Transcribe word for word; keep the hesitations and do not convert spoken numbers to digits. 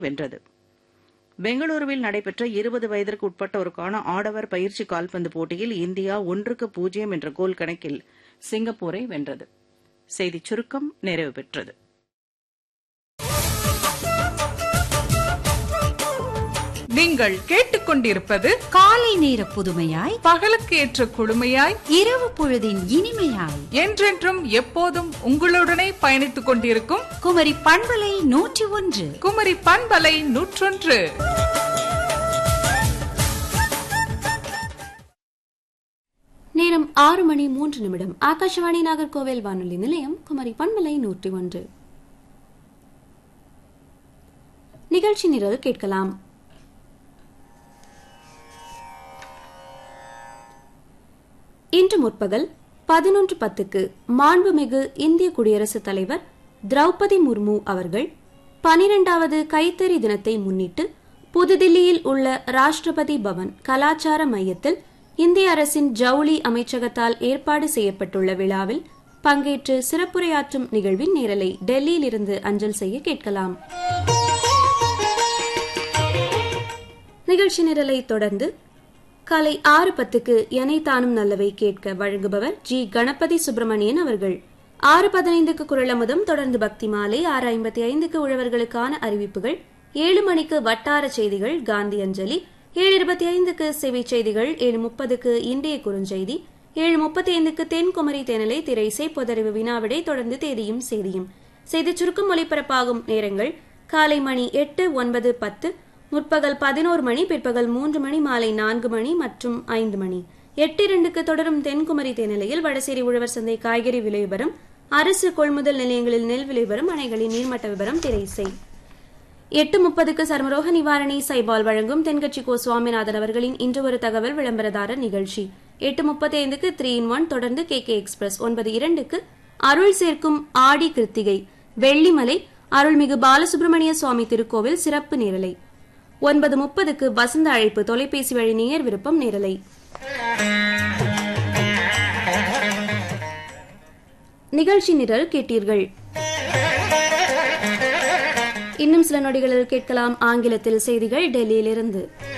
வென்றது. பெங்களூருவில் நடைபெற்ற இருபது வயதிற்கு உட்பட்டோருக்கான ஆடவர் பயிற்சி கால்பந்து போட்டியில் இந்தியா ஒன்றுக்கு பூஜ்ஜியம் என்ற கோல் கணக்கில் சிங்கப்பூரை வென்றது. செய்திச் சுருக்கம் நிறைவு பெற்றது. நீங்கள் கேட்டுக்கொண்டிருப்பது காலை நேர புதுமையாய், பகலுக்கு ஏற்ற குழுமையாய், இரவு பொழுதின் இனிமையாய், என்றென்றும் எப்போதும் உங்களுடனே பயணித்துக் கொண்டிருக்கும் குமரி பண்பலை நூற்றி ஒன்று. குமரி பண்பலை நூற்றொன்று. நேரம் ஆறு மணி மூன்று நிமிடம். ஆகாஷவாணி நாகர்கோவில் வானொலி நிலையம், குமரி பண்பலை நூற்றி ஒன்று. நிகழ்ச்சி நிரல் கேட்கலாம். இன்று முற்பகல் பதினொன்று பத்துக்கு மாண்புமிகு இந்திய குடியரசுத் தலைவர் திரௌபதி முர்மு அவர்கள் பனிரெண்டாவது கைத்தறி தினத்தை முன்னிட்டு புதுதில்லியில் உள்ள ராஷ்டிரபதி பவன் கலாச்சார மையத்தில் இந்திய அரசின் ஜவுளி அமைச்சகத்தால் ஏற்பாடு செய்யப்பட்டுள்ள விழாவில் பங்கேற்று சிறப்புரையாற்றும் நிகழ்வின் நேரலை டெல்லியிலிருந்து அஞ்சல் செய்ய கேட்கலாம். நிகழ்ச்சி நிரலை தொடர்ந்து காலை ஆறு பத்துக்கு எனை தானும் நல்லவை கேட்க வழங்குபவர் ஜி கணபதி சுப்பிரமணியன் அவர்கள். ஆறு பதினைந்துக்கு குரலமுதம், தொடர்ந்து பக்தி மாலை. ஆறு ஐம்பத்தி ஐந்துக்கு உழவர்களுக்கான அறிவிப்புகள். ஏழு மணிக்கு வட்டார செய்திகள் காந்தி அஞ்சலி. ஏழு இருபத்தி ஐந்துக்கு செவி செய்திகள். ஏழு முப்பதுக்கு இந்திய குறுஞ்செய்தி. ஏழு முப்பத்தி ஐந்துக்கு தென்குமரி தேனலை திரை இசை பொதறிவு வினாவிடை, தொடர்ந்து தேதியும் செய்தியும். செய்தி சுருக்கம் ஒலிபரப்பாகும் நேரங்கள் காலை மணி எட்டு, ஒன்பது, பத்து, முற்பகல் பதினோரு மணி, பிற்பகல் மூன்று மணி, மாலை நான்கு மணி மற்றும் ஐந்து மணி. எட்டு இரண்டுக்கு தொடரும் தென்குமரி தேனிலையில் வடசேரி உழவர் சந்தை காய்கறி விலை விவரம், அரசு கொள்முதல் நிலையங்களில் நெல் விலை விவரம், அணைகளின் நீர்மட்ட விவரம், திரை இசை. எட்டு முப்பதுக்கு சர்மரோக நிவாரணி சைபால் வழங்கும் தென்கட்சி கோ சுவாமிநாதன் அவர்களின் இன்று ஒரு தகவல் விளம்பரதாரர் நிகழ்ச்சி. எட்டு முப்பத்தி ஐந்துக்கு த்ரீ இன் ஒன், தொடர்ந்து கே கே எக்ஸ்பிரஸ். ஒன்பது இரண்டுக்கு அருள் சேர்க்கும் ஆடி கிருத்திகை வெள்ளிமலை அருள்மிகு பாலசுப்பிரமணிய சுவாமி திருக்கோவில் சிறப்பு நேரலை. ஒன்பது முப்பதுக்கு வசந்த அழைப்பு தொலைபேசி வழி நேயர் விருப்பம் நேரலை. நிகழ்ச்சி நிரல் கேட்டீர்கள். இன்னும் சில நொடிகளில் கேட்கலாம் ஆங்கிலத்தில் செய்திகள் டெல்லியிலிருந்து.